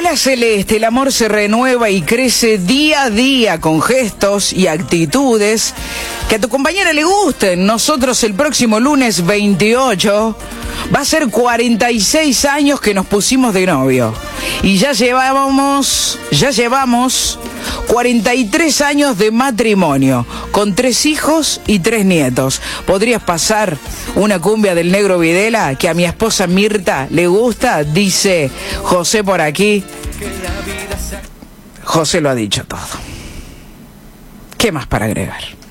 Hola Celeste, el amor se renueva y crece día a día con gestos y actitudes que a tu compañera le gusten. Nosotros el próximo lunes 28 va a ser 46 años que nos pusimos de novio y ya llevamos 43 años de matrimonio, con 3 hijos y 3 nietos. ¿Podrías pasar una cumbia del Negro Videla que a mi esposa Mirta le gusta? Dice José por aquí. José lo ha dicho todo. ¿Qué más para agregar?